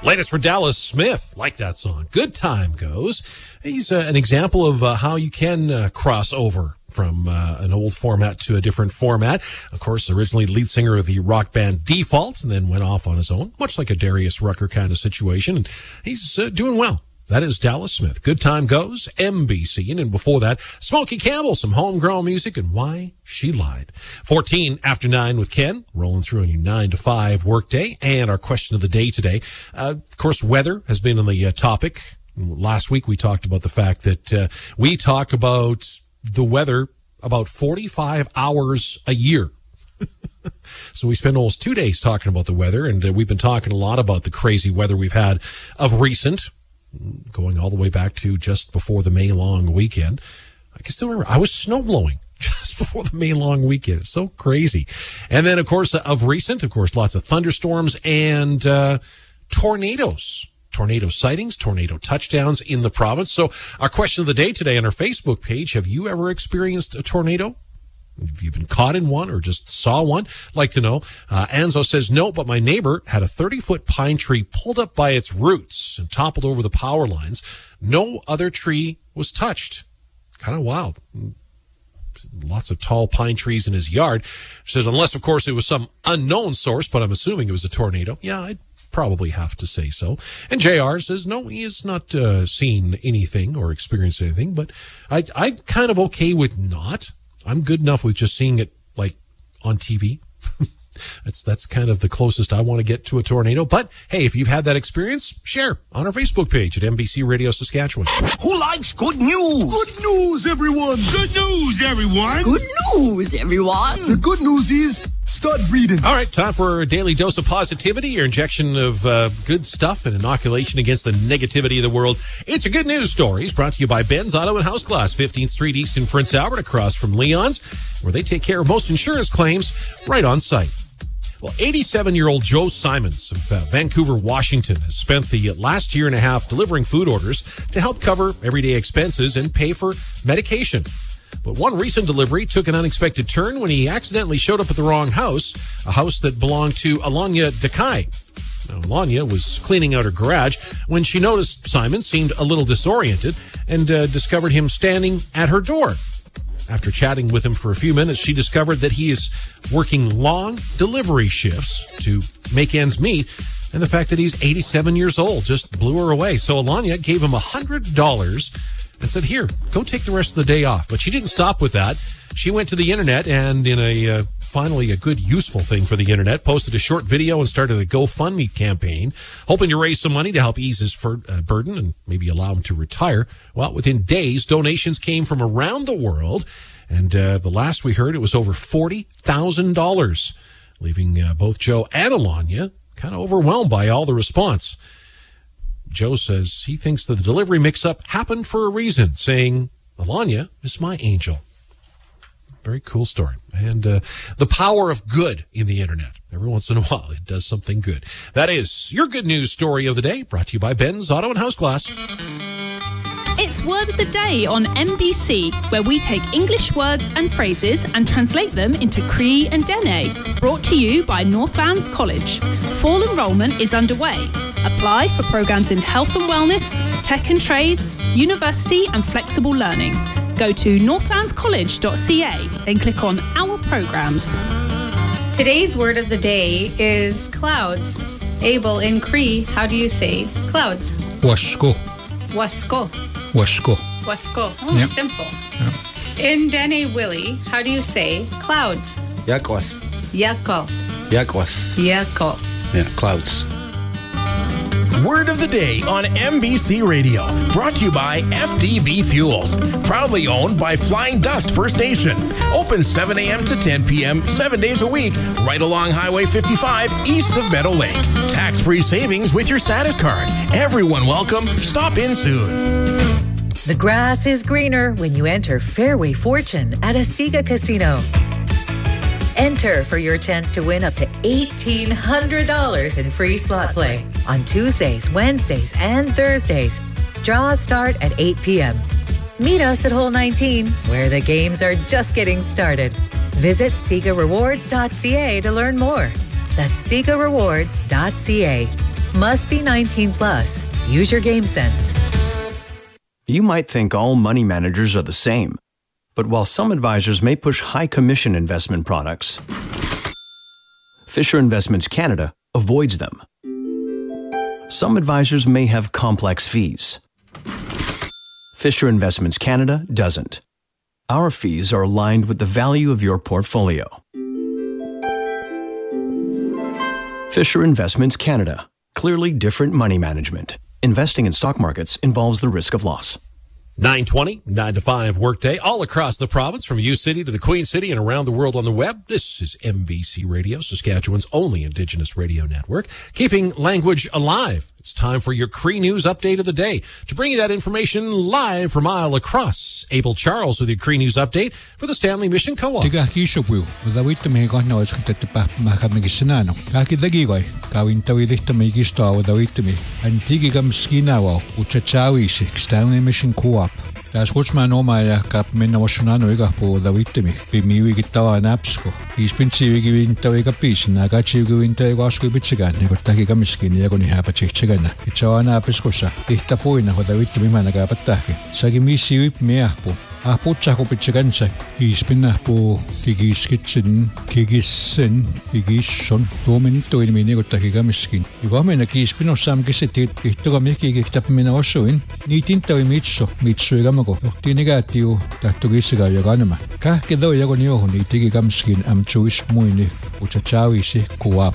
Latest for Dallas Smith. Like that song. Good Time Goes. He's an example of how you can cross over from an old format to a different format. Of course, originally lead singer of the rock band Default, and then went off on his own, much like a Darius Rucker kind of situation. And he's doing well. That is Dallas Smith. Good Time Goes, MBC. And then before that, Smokey Campbell, some homegrown music, and Why She Lied. 14 after 9 with Ken, rolling through on your 9 to 5 workday. And our question of the day today. Of course, weather has been on the topic. Last week, we talked about the fact that we talk about the weather about 45 hours a year. So we spend almost 2 days talking about the weather, and we've been talking a lot about the crazy weather we've had of recent, going all the way back to just before the May long weekend. I can still remember I was snowblowing just before the May long weekend. It's so crazy. And then, of course, of recent, of course, lots of thunderstorms and tornadoes. Tornado sightings, tornado touchdowns in the province. So our question of the day today on our Facebook page, have you ever experienced a tornado? Have you been caught in one or just saw one? Like to know. Anzo says, no, but my neighbor had a 30-foot pine tree pulled up by its roots and toppled over the power lines. No other tree was touched. Kind of wild. Lots of tall pine trees in his yard. She says, unless, of course, it was some unknown source, but I'm assuming it was a tornado. Yeah, I'd probably have to say so. And JR says, no, he has not seen anything or experienced anything, but I'm kind of okay with not. I'm good enough with just seeing it like on TV. That's kind of the closest I want to get to a tornado. But hey, if you've had that experience, share on our Facebook page at MBC Radio Saskatchewan. Who likes good news? Good news, everyone. Good news, everyone. Good news, everyone. The good news is start breathing. All right, time for a daily dose of positivity, your injection of good stuff and inoculation against the negativity of the world. It's a good news story. It's brought to you by Ben's Auto and House Glass, 15th Street East in Prince Albert, across from Leon's, where they take care of most insurance claims right on site. Well, 87-year-old Joe Simons of Vancouver, Washington, has spent the last year and a half delivering food orders to help cover everyday expenses and pay for medication. But one recent delivery took an unexpected turn when he accidentally showed up at the wrong house, a house that belonged to Alanya Dekai. Now, Alanya was cleaning out her garage when she noticed Simon seemed a little disoriented and discovered him standing at her door. After chatting with him for a few minutes, she discovered that he is working long delivery shifts to make ends meet, and the fact that he's 87 years old just blew her away. So Alanya gave him $100 and said, here, go take the rest of the day off. But she didn't stop with that. She went to the internet and, in a finally a good, useful thing for the internet, posted a short video and started a GoFundMe campaign, hoping to raise some money to help ease his burden and maybe allow him to retire. Well, within days, donations came from around the world, and the last we heard, it was over $40,000, leaving both Joe and Alanya kind of overwhelmed by all the response. Joe says he thinks that the delivery mix-up happened for a reason, saying, Alanya is my angel. Very cool story. And the power of good in the internet. Every once in a while, it does something good. That is your good news story of the day, brought to you by Ben's Auto and House Glass. It's Word of the Day on MBC, where we take English words and phrases and translate them into Cree and Dene. Brought to you by Northlands College. Fall enrolment is underway. Apply for programs in health and wellness, tech and trades, university and flexible learning. Go to northlandscollege.ca, then click on Our Programs. Today's word of the day is clouds. Abel, in Cree, how do you say clouds? Wasko. Wasko. Wasko. Wasko. Oh, Yep. simple. Yep. In Dene Willie, how do you say clouds? Yakwas. Yakos. Yakwas. Yakos. Yeah, clouds. Word of the Day on MBC Radio. Brought to you by FDB Fuels. Proudly owned by Flying Dust First Nation. Open 7 a.m. to 10 p.m. 7 days a week. Right along Highway 55 east of Meadow Lake. Tax-free savings with your status card. Everyone welcome. Stop in soon. The grass is greener when you enter Fairway Fortune at Asiga Casino. Enter for your chance to win up to $1,800 in free slot play on Tuesdays, Wednesdays, and Thursdays. Draws start at 8 p.m. Meet us at Hole 19, where the games are just getting started. Visit SIGArewards.ca to learn more. That's SIGArewards.ca. Must be 19 plus. Use your game sense. You might think all money managers are the same, but while some advisors may push high commission investment products, Fisher Investments Canada avoids them. Some advisors may have complex fees. Fisher Investments Canada doesn't. Our fees are aligned with the value of your portfolio. Fisher Investments Canada. Clearly different money management. Investing in stock markets involves the risk of loss. 9:20, 9 to 5 workday, all across the province, from U-City to the Queen City and around the world on the web. This is MBC Radio, Saskatchewan's only Indigenous radio network, keeping language alive. It's time for your Cree News Update of the day. To bring you that information live from Isle Across, Abel Charles with your Cree News Update for the Stanley Mission Co-op. Tiga kishopu, wadawit me ko no eskutet pa makamigisanano. Kaki dagigoy, kawin tawilista me gisto wadawit me. Antigi gamskinawo, uchachawi si Stanley Mission Co-op. Das Kutsman Omaya kap minna wasunano iga po dawit me. Bimiwi gitawa napsko. Ispinsi wigin tawiga pis na gachi wigin tawiga asko bitsigan. Iko taki gamiskin yago ni hapa chichigan. Itsawana apiskosa. Ihta puina ho dawit me managapataki. Sagi misi wip meahpo. Ahputsa ko pitsigansa. Ispinna po kigiskitsin, kigissen, kigisson. Tuomin toimini iko taki gamiskin. Iva mena kispino sam kisetit. Ihtoga meki kiktap minna wasuin. Niitin tawi mitso. Mitso igamo. Johti negatiivu tahtukisiga ja kanma. Kähke doi jago niohun itigi kamskin am chuis muini utsachawisi kuap.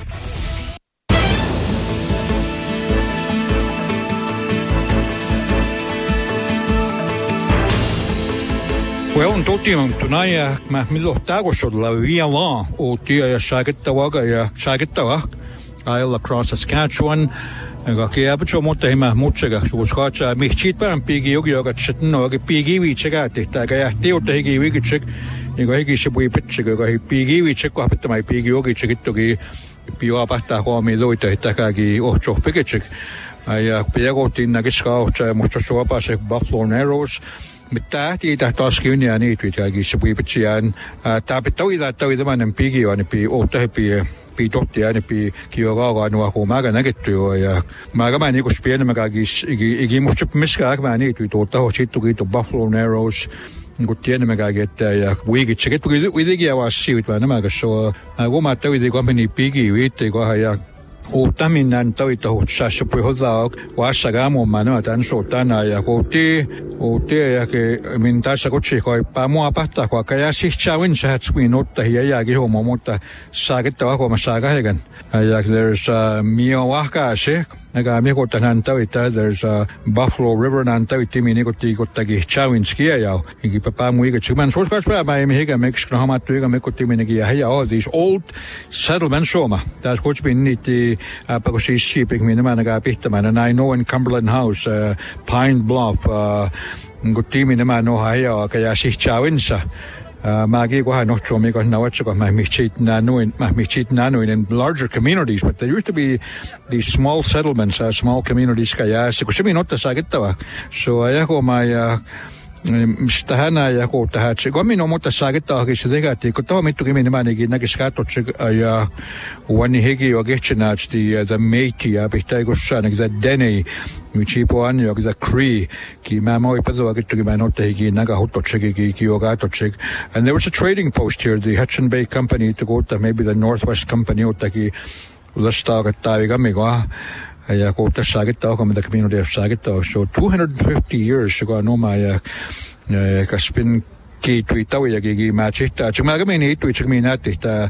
Well, on totimaan tunaja mä milloin tagosolla vielä o tie ja saagettava Isle Across Saskatchewan. Kaki apacho mutta hima mutsega suuskaatsa mihchit pään pigi jogi joka tsetno jogi pigi viitsega tehtä kaya tiutte higi vigitsek niinku higi se pui pitsega joka pigi viitsek ko hapitta mai pigi jogi tsekittogi pio pahtaa huomi loita hitakagi ohcho pigitsek ja piagotin nagiska ohcha musta suopase Buffalo Narrows mitä tiitä taaskin ja niitä kagi se pui pitsiään tapittoida tämän pigi on pi ohtahepi totti ja pi kiogaa nuo huomaga nägetty ja mä mä niinku spienä igi musta miska mä niitä tuota hoittukin to Buffalo Narrows niinku tiedämme että ja weekit se kettu kuitenkin avasi siitä nämä so mä tawidi company pigi viitte ja Uutaminnan toita hutsassa puhutaan vaasagamo mano tan sotana ja kooti ja ke min tässä kutsi koi mua pahtaa kwa kaya sihtsawin sahatsmin otta ja kihomo mutta saakettava koma saakahegan ja there's mio wahkaase naga miko tanan toita there's Buffalo River nan toiti mi nikoti kottagi chawinski ja iki papa muiga chiman soskas pa mai mihiga Mexico hamattu iga mikoti minigi ja all these old settlements soma das kutsi bin niti because she's sheeping me naman nagapihtaman and I know in Cumberland House Pine Bluff gutimi naman no haya kaya sihtsawinsa magi ko no chomi ko nawatsa ko mahmichit nanuin in larger communities but there used to be these small settlements small communities kaya sikusimi notta sagittava so ayako my Stahana ja kohtahat. Komino mutta saaketta se tegati, kun tuo mittu kimi nimanikin näkis katsotse ja wani hegi jo kehtsenästi the meiti ja pitää kossa näkis Denny michipo anjo the Cree ki mä moi patoa kittukin mä notte hegi näkä huttotseki ki jo katsotse and there was a trading post here the Hudson Bay Company to go to maybe the Northwest Company ottaki lastaagattaa ikamiko ja kohta saaketta mitä community saaketta so 250 years ago no my kaspin kiitui tawiakin matchita chuma kamini itui chumina tehtä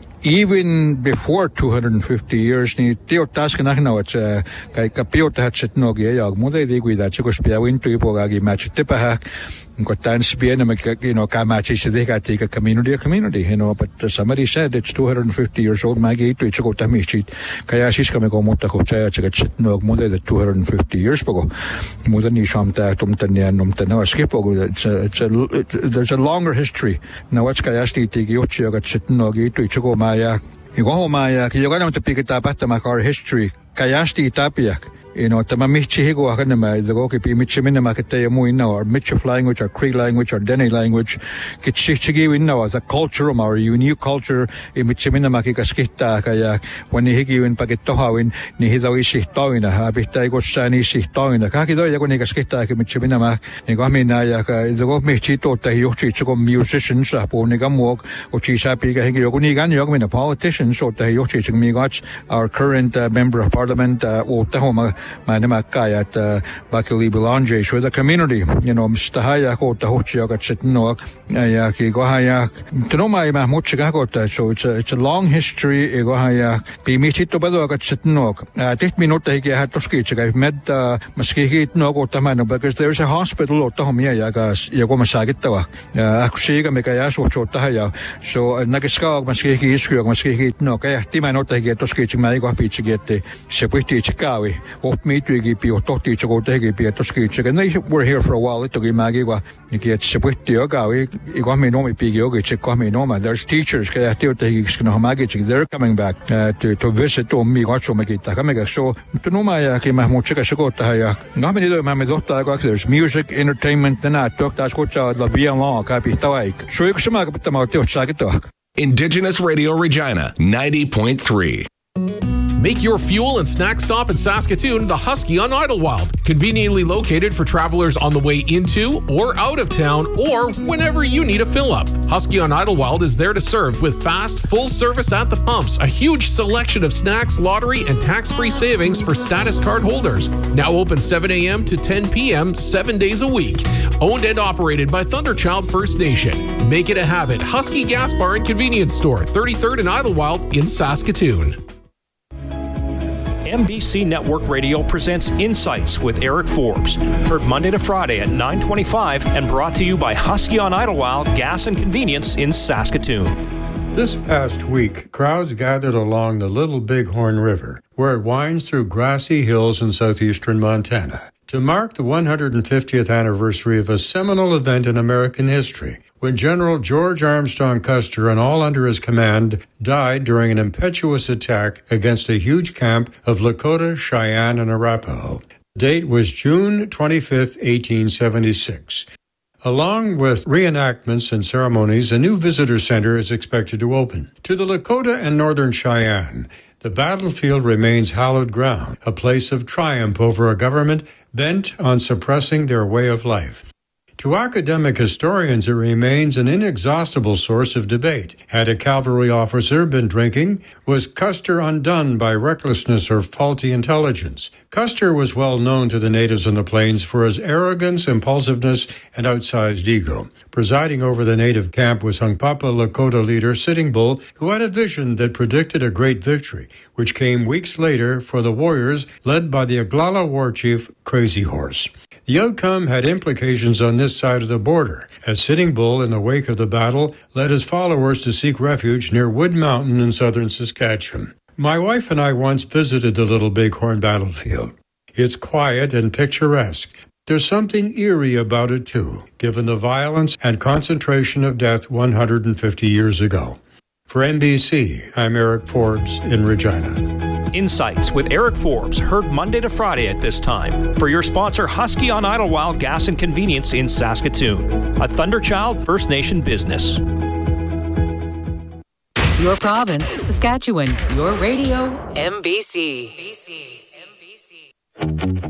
even before 250 years ni tiottas kanahna että kaikka piotahat nogia ja muuta ei kuida chukos piawin tuipogagi matchitte pah Got dance being Kamachi Sidika community, but somebody said it's 250 years old, Maggie to Chokotamichi, Kayashis Kamiko Motakocha, no more than 250 years ago. More than Nishamta, Tumtania, Numtana, Skipo. There's a longer history. Now what's Kayasti Tigiochi got Chitnogi to Chokomaya. You go home, Maya, you're going to pick it up at our history. Kayasti Tapiak. tama michi higo akanama the goki pi michi minama kete mu inna or Michif language or Cree language or Dene language kitchigi inna as a culture or unique culture in michi minama ki kaskita kaya when higi in paketohawin ni hidawi shihtoina habita go shani shihtoina kakido yago ni kaskita ki michi minama ni gamina ya the go michi to ta yochi chigo musicians apo ni gamok o chisha pi ga higi yogo ni gan yogo mina politicians so ta yochi chig mi got our current member of parliament o tahoma manema kayat bakili belonge show the community mstahaya ko ta hochi ga chitno ya ki go haya tnoma ma mochiga ko ta so it's a long history go haya bi michi to bado ga chitno 10 minuta higi ha toski chiga med maski hit no go tamano because there's a hospital o tahomia ya ga yago masagit tawa akusiga me kaya so chota ya so nagiska maski higi isku maski hit no kaya timanota higi toski chima go pi chigete seputi chikawi meetuigi pi otohti chogoteigi pi toski chigene we're here for a while to gi magi wa get seputi gawi igwa me no me pi yogi chikwa me no ma there's teachers kaya teotegi skno magi chig they're coming back to visit o mi gacho me kita kamega so no ma ya ki mahmud chika shogota ya no me do ma me dota ga there's music entertainment na dokta skocha la bien long ka pi tawaik so ikshma ka tama teo chagito Indigenous Radio Regina 90.3. Make your fuel and snack stop in Saskatoon the Husky on Idlewild. Conveniently located for travelers on the way into or out of town or whenever you need a fill-up. Husky on Idlewild is there to serve with fast, full service at the pumps, a huge selection of snacks, lottery, and tax-free savings for status card holders. Now open 7 a.m. to 10 p.m. 7 days a week. Owned and operated by Thunderchild First Nation. Make it a habit. Husky Gas Bar and Convenience Store, 33rd and Idlewild in Saskatoon. MBC Network Radio presents Insights with Eric Forbes. Heard Monday to Friday at 9:25 and brought to you by Husky on Idlewild Gas and Convenience in Saskatoon. This past week, crowds gathered along the Little Bighorn River, where it winds through grassy hills in southeastern Montana, to mark the 150th anniversary of a seminal event in American history, when General George Armstrong Custer and all under his command died during an impetuous attack against a huge camp of Lakota, Cheyenne, and Arapaho. The date was June 25, 1876. Along with reenactments and ceremonies, a new visitor center is expected to open. To the Lakota and Northern Cheyenne, the battlefield remains hallowed ground, a place of triumph over a government bent on suppressing their way of life. To academic historians, it remains an inexhaustible source of debate. Had a cavalry officer been drinking? Was Custer undone by recklessness or faulty intelligence? Custer was well known to the natives on the plains for his arrogance, impulsiveness, and outsized ego. Presiding over the native camp was Hunkpapa Lakota leader Sitting Bull, who had a vision that predicted a great victory, which came weeks later for the warriors led by the Oglala war chief Crazy Horse. The outcome had implications on this side of the border, as Sitting Bull, in the wake of the battle, led his followers to seek refuge near Wood Mountain in southern Saskatchewan. My wife and I once visited the Little Bighorn battlefield. It's quiet and picturesque. There's something eerie about it, too, given the violence and concentration of death 150 years ago. For NBC, I'm Eric Forbes in Regina. Insights with Eric Forbes, heard Monday to Friday at this time. For your sponsor, Husky on Idlewild Gas and Convenience in Saskatoon, a Thunderchild First Nation business. Your province, Saskatchewan. Your radio, MBC.